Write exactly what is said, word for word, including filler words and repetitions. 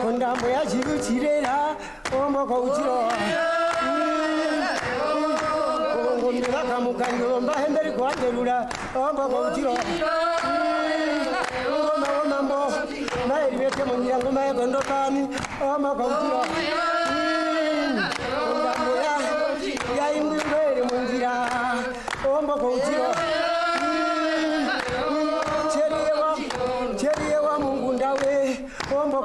ondambo ya chiruchirera ombo koutiro ngombe vakamukanyo mbahemberi kuanderura ombo koutiro ngoma womambo maerivete munjira ngoma yegondokani ombo koutiro ondambo ya yaimwingwere munjira ombo koutiro